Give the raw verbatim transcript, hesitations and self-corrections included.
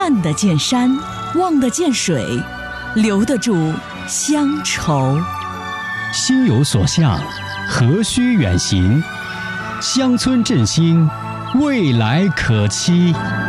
看得见山，望得见水，留得住乡愁。 心有所向，何须远行？乡村振兴，未来可期。